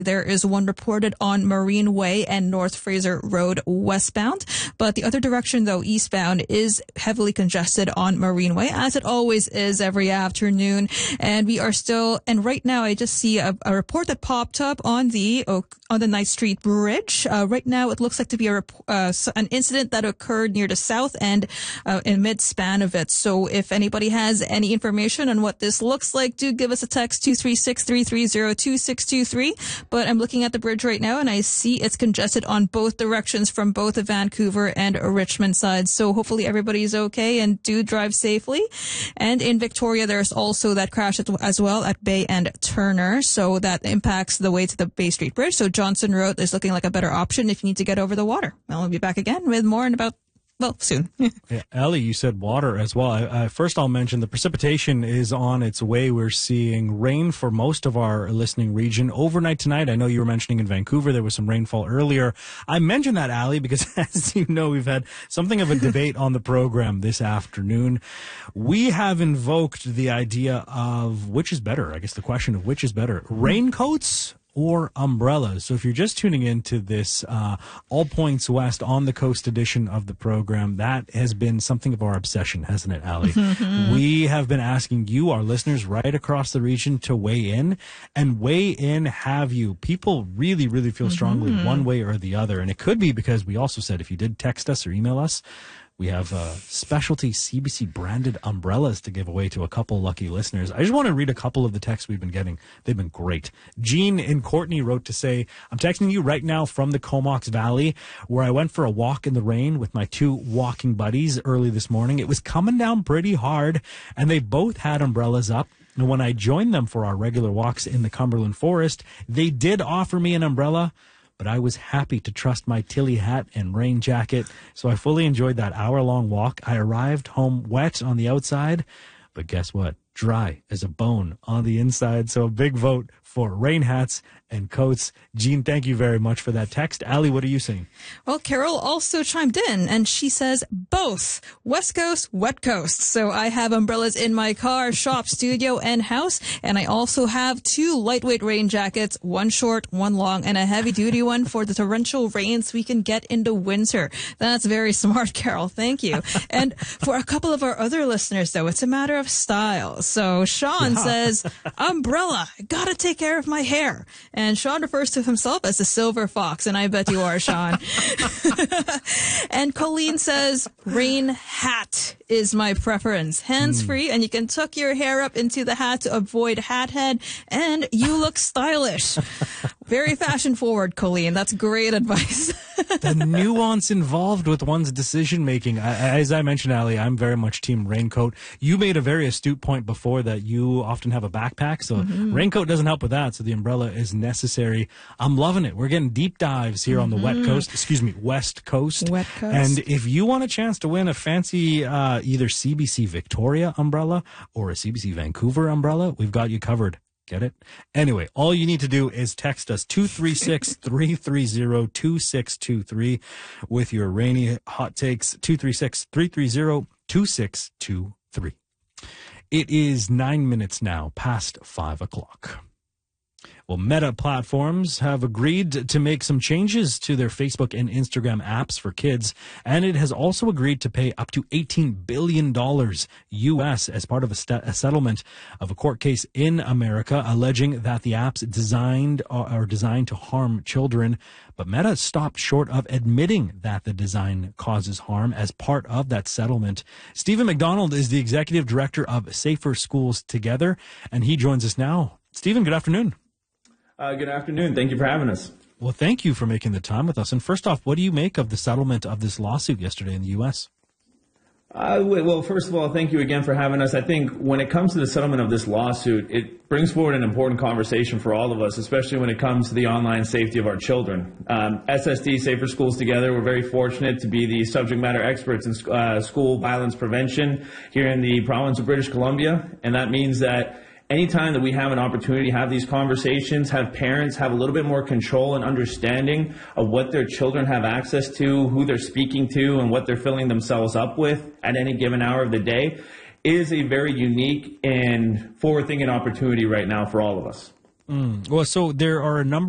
There is one reported on Marine Way and North Fraser Road westbound. But the other direction, though, eastbound, is heavily congested on Marine Way, as it always is every afternoon. And we are still, and right now I just see a report that popped up on the Knight Street Bridge. Right now it looks like to be an incident that occurred near the south end in mid-span of it. So if anybody has any information on what this looks like, do give us a text 236-330-2623. But I'm looking at the bridge right now and I see it's congested on both directions from both the Vancouver and Richmond sides. So hopefully everybody's okay and do drive safely. And in Victoria, there's also that crash as well at Bay and Turner. So that impacts the way to the Bay Street Bridge. So Johnson Road is looking like a better option if you need to get over the water. Well, we'll be back again with more in about soon. Yeah, Ellie, you said water as well. First, I'll mention the precipitation is on its way. We're seeing rain for most of our listening region overnight tonight. I know you were mentioning in Vancouver there was some rainfall earlier. I mentioned that, Ellie, because as you know, we've had something of a debate on the program this afternoon. We have invoked the idea of which is better. I guess the question of which is better, raincoats or umbrellas. So if you're just tuning into this All Points West on the Coast edition of the program, that has been something of our obsession, hasn't it, Allie? We have been asking you, our listeners right across the region, to weigh in. And weigh in have you. People really, really feel strongly one way or the other. And it could be because we also said if you did text us or email us, we have specialty CBC branded umbrellas to give away to a couple lucky listeners. I just want to read a couple of the texts we've been getting. They've been great. Jean in Courtney wrote to say, I'm texting you right now from the Comox Valley, where I went for a walk in the rain with my two walking buddies early this morning. It was coming down pretty hard, and they both had umbrellas up. And when I joined them for our regular walks in the Cumberland Forest, they did offer me an umbrella, but I was happy to trust my Tilly hat and rain jacket, so I fully enjoyed that hour-long walk. I arrived home wet on the outside, but guess what? Dry as a bone on the inside. So a big vote for rain hats and coats. Jean, thank you very much for that text. Ali, what are you saying? Well, Carol also chimed in, and she says both West Coast, Wet Coast. So I have umbrellas in my car, shop, studio, and house, and I also have two lightweight rain jackets, one short, one long, and a heavy-duty one for the torrential rains we can get in the winter. That's very smart, Carol. Thank you. And for a couple of our other listeners, though, it's a matter of style. So Sean says, umbrella, gotta take care of my hair. And Sean refers to himself as the silver fox, and I bet you are, Sean. And Colleen says, rain hat is my preference. Hands-free, and you can tuck your hair up into the hat to avoid hat head, and you look stylish. Very fashion-forward, Colleen. That's great advice. The nuance involved with one's decision-making. As I mentioned, Ali, I'm very much team raincoat. You made a very astute point before that you often have a backpack, so raincoat doesn't help with that, so the umbrella is necessary. I'm loving it. We're getting deep dives here on the West Coast. Wet Coast. And if you want a chance to win a fancy either CBC Victoria umbrella or a CBC Vancouver umbrella, we've got you covered. Get it? Anyway, all you need to do is text us 236-330-2623 with your rainy hot takes, 236-330-2623. It is 9 minutes now past 5 o'clock. Well, Meta Platforms have agreed to make some changes to their Facebook and Instagram apps for kids, and it has also agreed to pay up to $18 billion U.S. as part of a settlement of a court case in America alleging that the apps are designed to harm children. But Meta stopped short of admitting that the design causes harm as part of that settlement. Stephen McDonald is the executive director of Safer Schools Together, and he joins us now. Stephen, good afternoon. Good afternoon. Thank you for having us. Well, thank you for making the time with us. And first off, what do you make of the settlement of this lawsuit yesterday in the U.S.? Well, first of all, thank you again for having us. I think when it comes to the settlement of this lawsuit, it brings forward an important conversation for all of us, especially when it comes to the online safety of our children. SST, Safer Schools Together, we're very fortunate to be the subject matter experts in school violence prevention here in the province of British Columbia. And that means that anytime that we have an opportunity to have these conversations, have parents have a little bit more control and understanding of what their children have access to, who they're speaking to, and what they're filling themselves up with at any given hour of the day, is a very unique and forward-thinking opportunity right now for all of us. Well, so there are a number